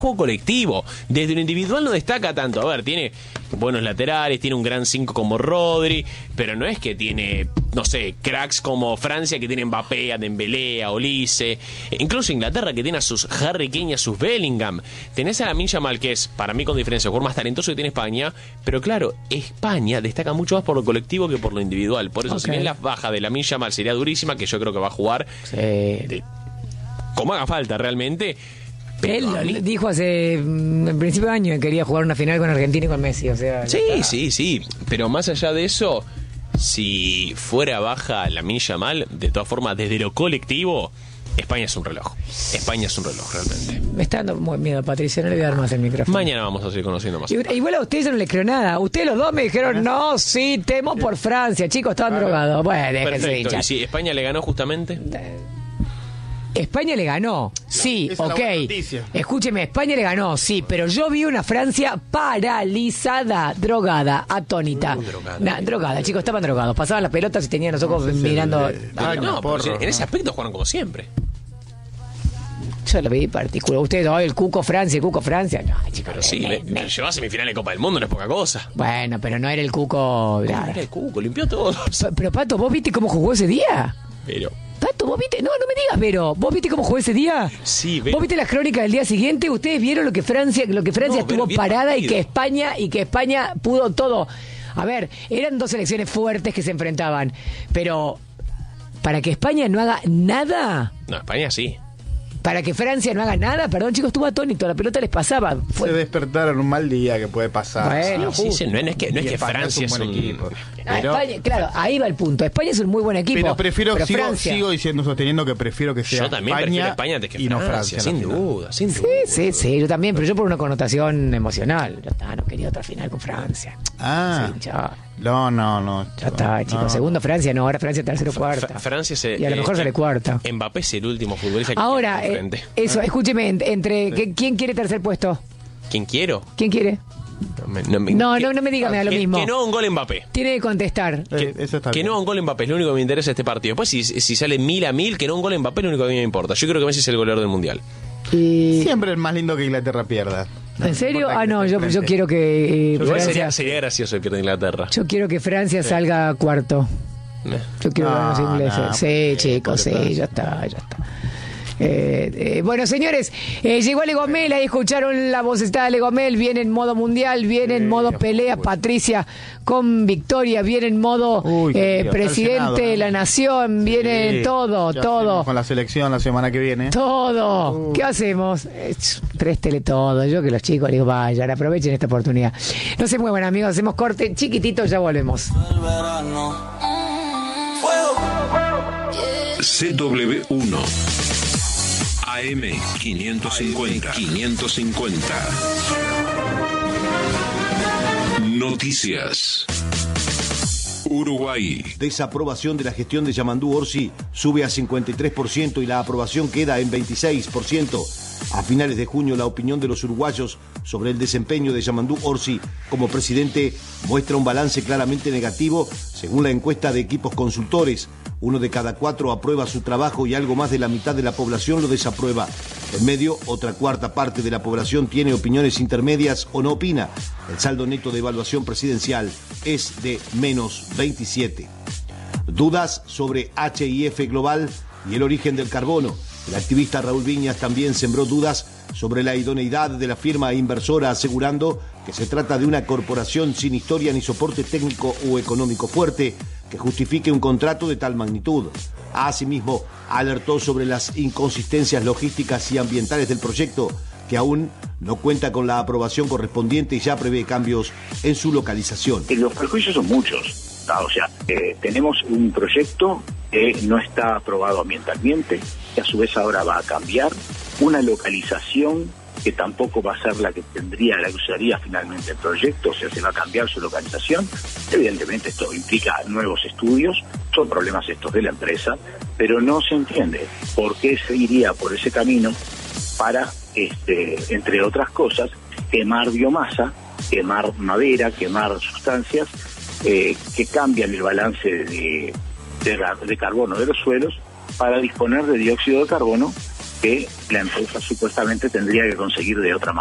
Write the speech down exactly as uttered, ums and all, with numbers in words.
juego colectivo. Desde lo individual no destaca tanto. A ver, tiene buenos laterales, tiene un gran cinco como Rodri, pero no es que tiene, no sé, cracks como Francia que tiene Mbappé, a Dembélé, a Olise, incluso Inglaterra que tiene a sus Harry Kane y a sus Bellingham. Tenés a Lamine Yamal, que es, para mí con diferencia, el jugador más talentoso que tiene España, pero claro, España destaca mucho más por lo colectivo que por lo individual. Por eso, okay, si bien la baja de Lamine Yamal sería durísima, que yo creo que va a jugar sí. de, como haga falta realmente. Pero él mí... dijo hace en principio de año que quería jugar una final con Argentina y con Messi, o sea. Sí, sí, sí, pero más allá de eso, si fuera baja Lamine Yamal, de todas formas, desde lo colectivo, España es un reloj. España es un reloj, realmente. Me está dando muy miedo, Patricia, no le voy a dar más el micrófono. Mañana vamos a seguir conociendo más. Y, igual a ustedes yo no les creo nada. Ustedes los dos me dijeron, no, sí, temo por Francia. Chicos, estaban claro. drogados. Bueno, déjense hinchar. ¿Y si España le ganó justamente? España le ganó, sí, esa ok. Escúcheme, España le ganó, sí, pero yo vi una Francia paralizada, drogada, atónita. Uh, drogada, nah, drogada, chicos, estaban drogados. Pasaban las pelotas y tenían los ojos no, mirando. De, de, de, ah, no, porro, en ese aspecto jugaron como siempre. Yo lo vi particular. Ustedes, oh, el Cuco Francia, el Cuco Francia. No, chicos. Pero sí, me, me, llevó a semifinal de Copa del Mundo, no es poca cosa. Bueno, pero no era el Cuco. No era el Cuco, limpió todo. Pero, pero Pato, ¿vos viste cómo jugó ese día? Pero. Pato, ¿vos viste? No, no me digas, pero ¿vos viste cómo jugó ese día? Sí, pero... ¿Vos viste las crónicas del día siguiente? ¿Ustedes vieron lo que Francia, lo que Francia no, estuvo parada y que España y que España pudo todo? A ver, eran dos selecciones fuertes que se enfrentaban, pero para que España no haga nada. No, España sí. Para que Francia no haga nada, perdón chicos, estuvo atónito, la pelota les pasaba. Fue... Se despertaron un mal día que puede pasar. Bueno, sí, sí, no es que, no es que Francia es un buen equipo. No, pero... España, claro, ahí va el punto. España es un muy buen equipo. Pero prefiero, pero sigo, Francia... sigo diciendo, sosteniendo que prefiero que sea yo también España, España antes que y no Francia, Francia. Sin duda, sin duda. Sí, sí, sí, yo también, pero yo por una connotación emocional. Ya está, no quería otra final con Francia. Ah. Sí, ya. No, no, no. Ya está, chicos. No. Segundo Francia, no, ahora Francia tercero, cuarta. Fra- Francia se, y a lo mejor eh, sale cuarta. Mbappé es el último futbolista que ahora, eh, eso, escúcheme, entre sí. ¿qué, ¿quién quiere tercer puesto? ¿Quién quiero? ¿Quién quiere? No, me, no, me, no, que, no, no me diga, me da lo que, mismo. Que no haga un gol Mbappé. Tiene que contestar. Que, eh, eso está que no haga un gol Mbappé, es lo único que me interesa este partido. Después, si, si sale mil a mil, que no haga un gol Mbappé es lo único que a mí me importa. Yo creo que Messi es el goleador del Mundial. Y... Siempre es más lindo que Inglaterra pierda. No, ¿en serio? Ah, no, yo, yo quiero que... Eh, yo Francia... sería, sería gracioso que pierda Inglaterra. Yo quiero que Francia sí. salga cuarto. Yo quiero no, ver los ingleses. No, sí, chicos, sí, ya está, ya está. Eh, eh, bueno, señores, eh, llegó Legomel, ahí escucharon la voz está de Legomel, viene en modo mundial, viene en modo pelea, Patricia con victoria, viene en modo Uy, eh, presidente Senado, de la nación, viene sí, todo, todo. Con la selección la semana que viene. Todo. Uh. ¿Qué hacemos? Eh, préstele todo. Yo que los chicos les digo, vayan, aprovechen esta oportunidad. No se muevan, amigos, hacemos corte chiquitito, ya volvemos. C W uno A M quinientos cincuenta quinientos cincuenta Noticias. Uruguay. Desaprobación de la gestión de Yamandú Orsi sube a cincuenta y tres por ciento y la aprobación queda en veintiséis por ciento. A finales de junio, la opinión de los uruguayos sobre el desempeño de Yamandú Orsi como presidente muestra un balance claramente negativo, según la encuesta de equipos consultores. Uno de cada cuatro aprueba su trabajo y algo más de la mitad de la población lo desaprueba. En medio, otra cuarta parte de la población tiene opiniones intermedias o no opina. El saldo neto de evaluación presidencial es de menos veintisiete. Dudas sobre H I F Global y el origen del carbono. El activista Raúl Viñas también sembró dudas sobre la idoneidad de la firma inversora, asegurando que se trata de una corporación sin historia ni soporte técnico o económico fuerte que justifique un contrato de tal magnitud. Asimismo, alertó sobre las inconsistencias logísticas y ambientales del proyecto, que aún no cuenta con la aprobación correspondiente y ya prevé cambios en su localización. Los perjuicios son muchos. O sea, eh, tenemos un proyecto que no está aprobado ambientalmente, que a su vez ahora va a cambiar, una localización que tampoco va a ser la que tendría, la que usaría finalmente el proyecto, o sea, se va a cambiar su localización. Evidentemente esto implica nuevos estudios, son problemas estos de la empresa, pero no se entiende por qué se iría por ese camino para, este, entre otras cosas, quemar biomasa, quemar madera, quemar sustancias eh, que cambian el balance de, de, de carbono de los suelos para disponer de dióxido de carbono que la empresa supuestamente tendría que conseguir de otra manera.